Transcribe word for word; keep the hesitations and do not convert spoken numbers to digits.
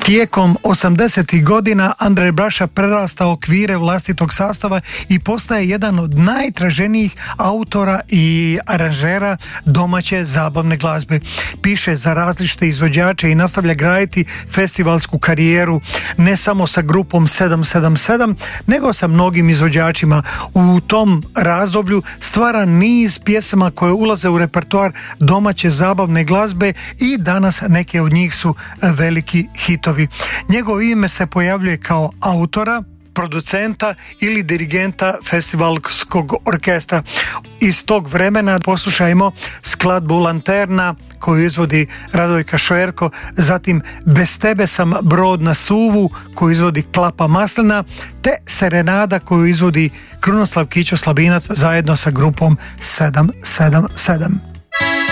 Tijekom osamdesetih godina Andrej Braša prerasta okvire vlastitog sastava i postaje jedan od najtraženijih autora i aranžera domaće zabavne glazbe. Piše za različite izvođače i nastavlja graditi festivalsku karijeru ne samo sa grupom sedam sedam sedam, nego sa mnogim izvođačima. U tom razdoblju stvara niz pjesama koje ulaze u repertoar domaće zabavne glazbe i danas neke od njih su veliki hitovi. Njegovo ime se pojavljuje kao autora, producenta ili dirigenta festivalskog orkestra. Iz tog vremena poslušajmo skladbu Lanterna koju izvodi Radojka Šverko, zatim Bez tebe sam brod na suvu koju izvodi Klapa Maslina, te Serenada koju izvodi Krunoslav Kićo Slabinac zajedno sa grupom sedam sedam sedam.